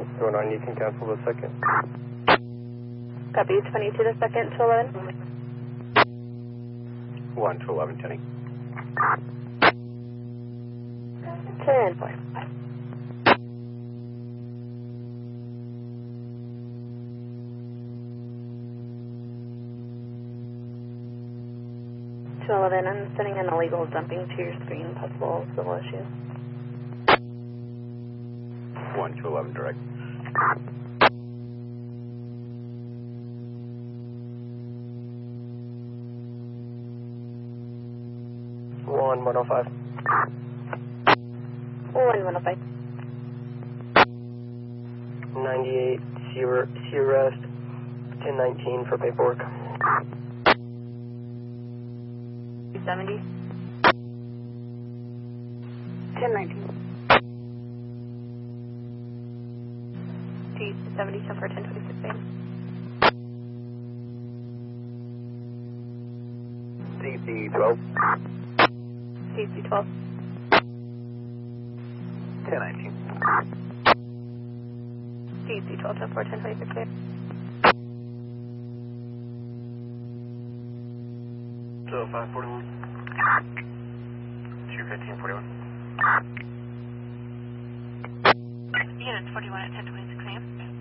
Going on, you can cancel the second. Copy, 22 to second to 11. 1 to 11, Jenny. 10-4. To 11, I'm sending an illegal dumping to your screen, possible civil issues. 1 to 11, direct. One 105. 105. 98, C arrest. 1019 for paperwork. 70. 1019. T70, so for 1026 a.m. CC 12. CC 12. 1019. CC 12, so for 1026 a.m. 541. 21541. Units 41 at 1026 a.m.